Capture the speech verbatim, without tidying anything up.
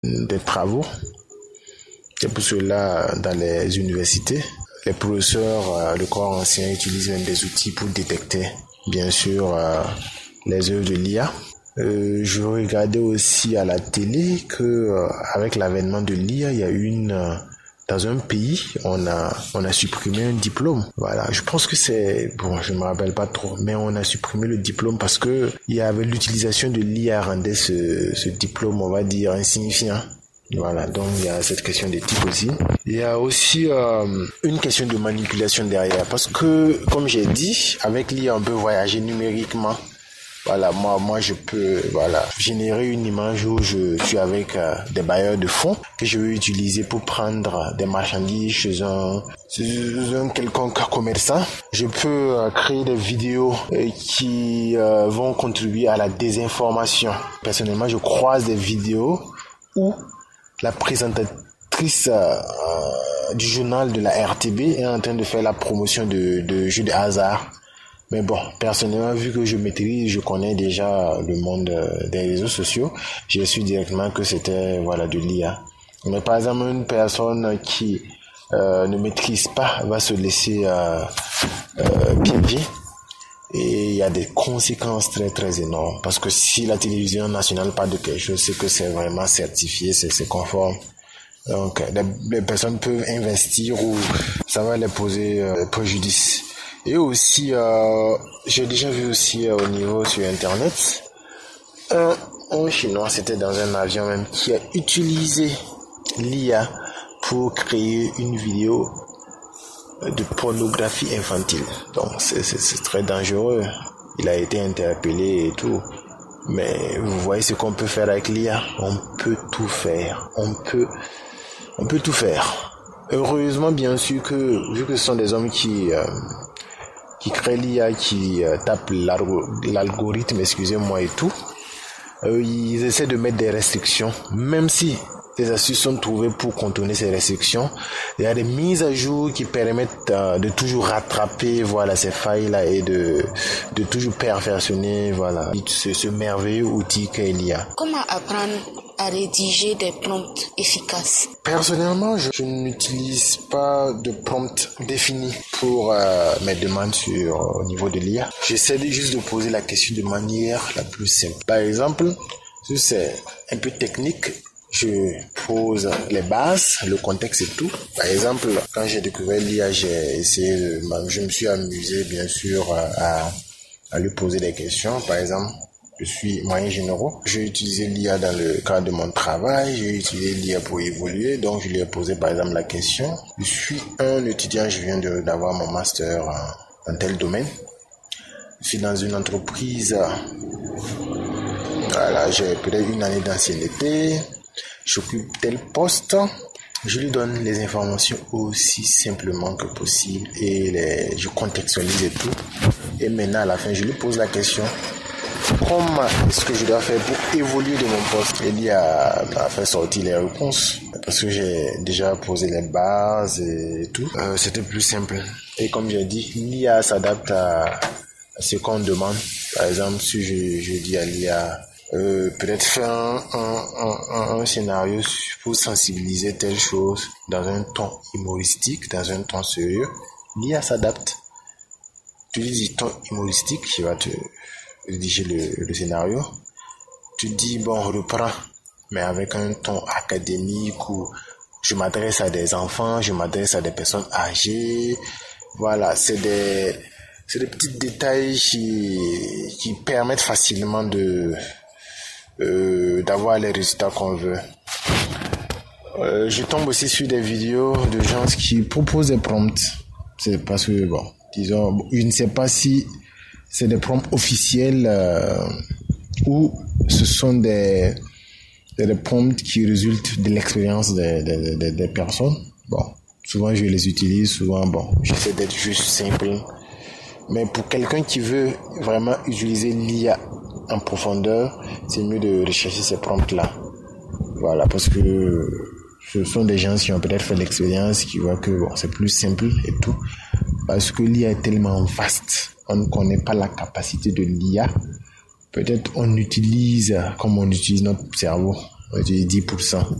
des travaux. C'est pour cela, dans les universités, les professeurs, le corps enseignant utilisent même des outils pour détecter, bien sûr, les œuvres de l'I A. Euh, je regardais aussi à la télé que euh, avec l'avènement de l'I A, il y a une euh, dans un pays, on a on a supprimé un diplôme. Voilà, je pense que c'est bon, je me rappelle pas trop, mais on a supprimé le diplôme parce que il y avait l'utilisation de l'I A rendait ce ce diplôme, on va dire, insignifiant. Voilà, donc il y a cette question d'éthique aussi. Il y a aussi euh, une question de manipulation derrière, parce que comme j'ai dit, avec l'I A, on peut voyager numériquement. Voilà, moi, moi, je peux, voilà, générer une image où je suis avec euh, des bailleurs de fonds que je veux utiliser pour prendre des marchandises chez un, chez un quelconque commerçant. Je peux euh, créer des vidéos euh, qui euh, vont contribuer à la désinformation. Personnellement, je croise des vidéos où la présentatrice euh, du journal de la R T B est en train de faire la promotion de, de jeux de hasard. Mais bon, personnellement, vu que je maîtrise, je connais déjà le monde des réseaux sociaux, j'ai su directement que c'était voilà de l'I A. Mais par exemple, une personne qui euh, ne maîtrise pas va se laisser euh, euh, piéger. Et il y a des conséquences très très énormes. Parce que si la télévision nationale parle de quelque chose, c'est que c'est vraiment certifié, c'est, c'est conforme. Donc, les, les personnes peuvent investir ou ça va les poser euh, préjudice. Et aussi, euh, j'ai déjà vu aussi euh, au niveau sur Internet, un, un Chinois, c'était dans un avion même, qui a utilisé l'I A pour créer une vidéo de pornographie infantile. Donc, c'est, c'est, c'est très dangereux. Il a été interpellé et tout. Mais vous voyez ce qu'on peut faire avec l'I A. On peut tout faire. On peut, on peut tout faire. Heureusement, bien sûr, que vu que ce sont des hommes qui... Euh, qui crée l'I A, qui euh, tape l'algorithme, excusez-moi et tout, euh, ils essaient de mettre des restrictions, même si des astuces sont trouvées pour contourner ces restrictions. Il y a des mises à jour qui permettent euh, de toujours rattraper voilà ces failles-là et de de toujours perfectionner voilà ce, ce merveilleux outil qu'est l'I A. Comment apprendre à rédiger des prompts efficaces? Personnellement, je, je n'utilise pas de prompt défini pour euh, mes demandes sur au niveau de l'I A. J'essaie juste de poser la question de manière la plus simple. Par exemple, si c'est un peu technique, je pose les bases, le contexte et tout. Par exemple, quand j'ai découvert l'I A, j'ai essayé, de, je me suis amusé bien sûr à, à lui poser des questions. Par exemple, je suis moyen généraux. J'ai utilisé l'I A dans le cadre de mon travail. J'ai utilisé l'I A pour évoluer. Donc, je lui ai posé par exemple la question. Je suis un étudiant, je viens de, d'avoir mon master en, en tel domaine. Je suis dans une entreprise. Voilà, j'ai peut-être une année d'ancienneté. J'occupe tel poste. Je lui donne les informations aussi simplement que possible et les, je contextualise et tout. Et maintenant, à la fin, je lui pose la question. Comment est-ce que je dois faire pour évoluer de mon poste? Et l'I A a fait sortir les réponses parce que j'ai déjà posé les bases et tout. Euh, c'était plus simple. Et comme j'ai dit, l'I A s'adapte à, à ce qu'on demande. Par exemple, si je, je dis à l'I A, euh, peut-être faire un, un, un, un scénario pour sensibiliser telle chose dans un ton humoristique, dans un ton sérieux, l'I A s'adapte. Tu lui dis ton humoristique, il va te rédiger le, le scénario. Tu dis bon, reprends, mais avec un ton académique où je m'adresse à des enfants, je m'adresse à des personnes âgées. Voilà, c'est des c'est des petits détails qui qui permettent facilement de euh, d'avoir les résultats qu'on veut. Euh, je tombe aussi sur des vidéos de gens qui proposent des prompts. C'est parce que bon, disons, je ne sais pas si c'est des prompts officiels euh, ou ce sont des, des prompts qui résultent de l'expérience des, des, des, des personnes. Bon, souvent je les utilise, souvent bon, j'essaie d'être juste simple. Mais pour quelqu'un qui veut vraiment utiliser l'I A en profondeur, c'est mieux de rechercher ces prompts-là. Voilà, parce que ce sont des gens qui ont peut-être fait l'expérience, qui voient que bon, c'est plus simple et tout. Parce que l'I A est tellement vaste, on ne connaît pas la capacité de l'I A. Peut-être on utilise comme on utilise notre cerveau. on va dire dix pour cent.